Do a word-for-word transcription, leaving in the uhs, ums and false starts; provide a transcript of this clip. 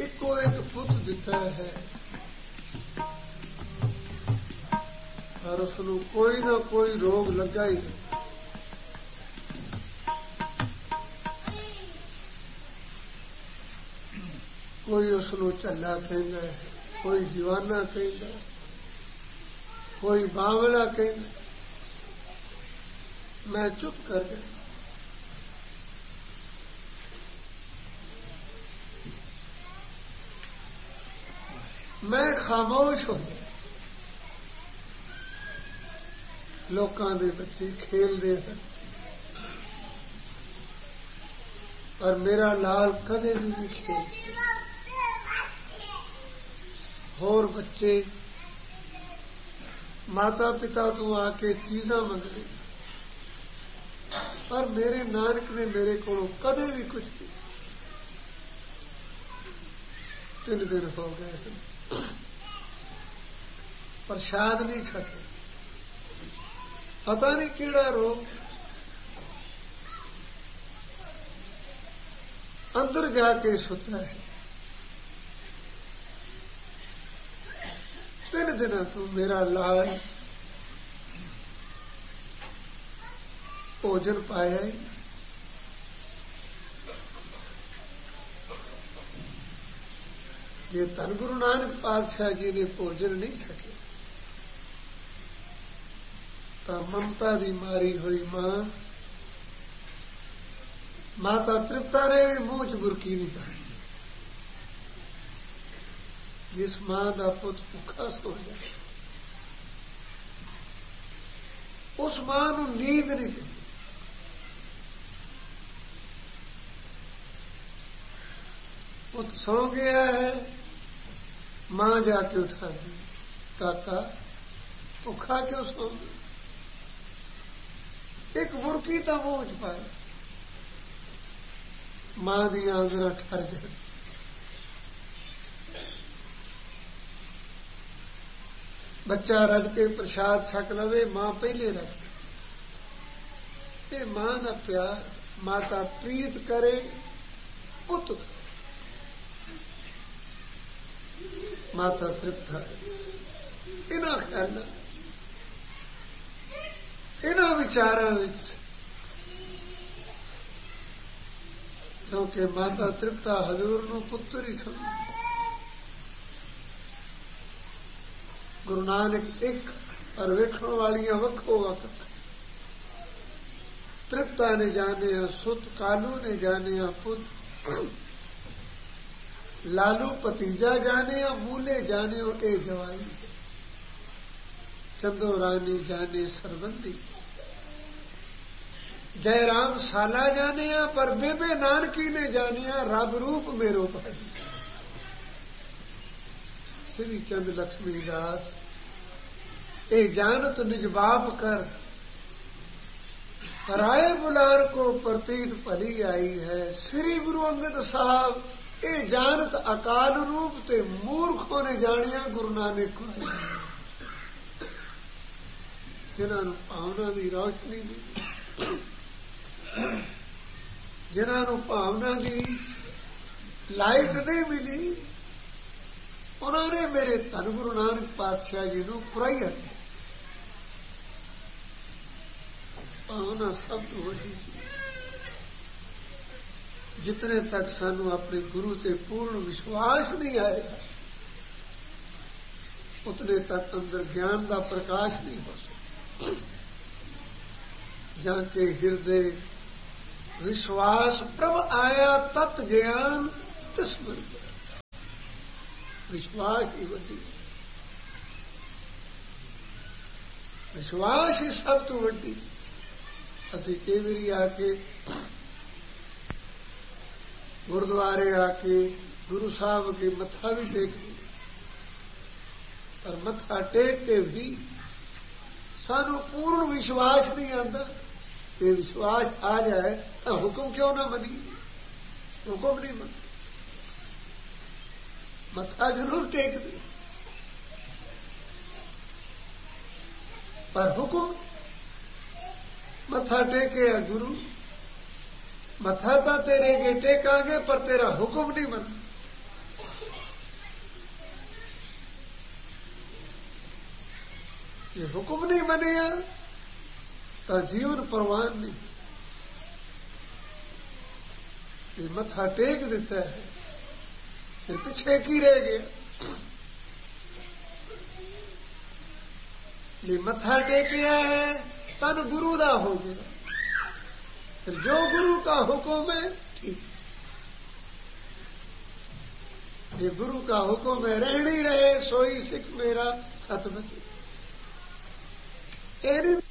Eco एक पुत दिता है और उसनू कोई ना कोई रोग लगा ही नहीं। कोई उसनू झल्ला कहता है, कोई दीवाना कहता है, कोई बावला कहता है। मैं चुप कर गया। मैं खामोश हो गया। लोकां दे बच्चे खेलते हैं पर मेरा लाल कदे भी नहीं खेल। होर बच्चे माता पिता तो आके चीज़ां मंगते पर मेरे नानक ने मेरे को कदे भी कुछ नहीं। तीन दिन हो गए प्रसाद नहीं छके। पता नहीं केड़ा रोग अंदर जाके सुता है। तीन दिन तो मेरा लाल भोजन पाया ही। जे धन गुरु नानक पातशाह जी ने भोजन नहीं सके तो ममता की मारी हुई मां माता तृप्ता ने भी मुंह च बुरकी नहीं पाई। जिस मां का पुत भुखा सो जाए उस मां नूं नींद नहीं दी। पुत सो गया है, मां जाके उठा दी। काका भुखा क्यों सो गया? एक बुरकी तो मुंह च पाई। मां दी आंगना ठर जाए। बच्चा रज के प्रसाद छक लवे, मां पहले रज। ये मां का प्यार माता प्रीत करे पुत माता तृप्त है। इन्हां ख्यालों इन्हां विचारों विच क्योंकि माता तृप्ता हजूर नूं पुत्र ही समझ। गुरु नानक एक और वेखण वालियां वक्खो वक्त। तृप्ता ने जाने सुत, कालू ने जाने पुत, लालू भतीजा जाने मूले जाने ए जवाई, चंदो रानी जाने सरबंदी, जयराम साला जाने पर बेबे नानकी ने जानिया रब रूप मेरो भाई। श्री चंद लक्ष्मी दास ए जानत निज बाप कर, राय बुलार को प्रतीत भली आई है। श्री गुरु अंगद साहब ए जानत अकाल रूप ते मूर्खों ने जानिया गुरु नानक को। जिन्होंने भावना की रोशनी दी, जिन्होंने भावना की लाइट नहीं मिली, उन्होंने मेरे धन गुरु नानक पातशाह जी को पुराई है। भावना सब तो वड्डी चीज। जितने तक सानू अपने गुरु से पूर्ण विश्वास नहीं आएगा उतने तक अंदर ज्ञान का प्रकाश नहीं हो सकता। जाके हृदय विश्वास प्रभ आया तत् ज्ञान तिस्मर। विश्वास ही वड्डी, विश्वास ही सब तो वड्डी। असी कई बारी आके गुरुद्वारे आके गुरु साहब के मत्था भी टेक लिया, पर मत्था टेक के भी सानू पूर्ण विश्वास नहीं आता। ये विश्वास आ जाए तो हुक्म क्यों ना मनी? हुक्म नहीं मन, मत्था जरूर टेक दे पर हुक्म मत्था टेके गुरु मत्था तो तेरे के टेकांगे पर तेरा हुक्म नहीं मन। ये हुक्म नहीं मनिया तो जीवन परवान नहीं। ये मत्था टेक देता है फिर पीछे की रह गया। ये मत्था टेकिया है तन गुरु दा हो गया। फिर जो गुरु का हुक्म है ठीक, ये गुरु का हुक्म है रहनी रहे सोई सिख मेरा सतवती।